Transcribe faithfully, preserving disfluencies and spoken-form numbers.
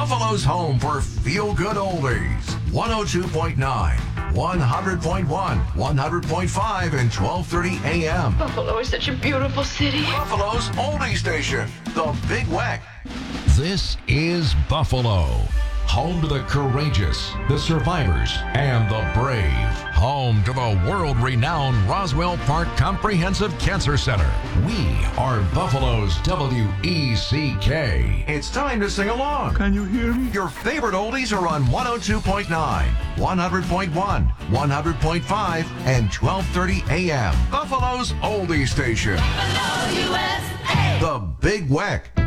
Buffalo's home for feel-good oldies. one oh two point nine, one hundred point one, one hundred point five, and twelve thirty A M. Buffalo is such a beautiful city. Buffalo's oldie station, the Big Weck. This is Buffalo, home to the courageous, the survivors, and the brave. Home to the world-renowned Roswell Park Comprehensive Cancer Center. We are Buffalo's W E C K. It's time to sing along. Can you hear me? Your favorite oldies are on one oh two point nine, one hundred point one, one hundred point five, and twelve thirty A M. Buffalo's oldie station. Buffalo, U S A. The Big Weck.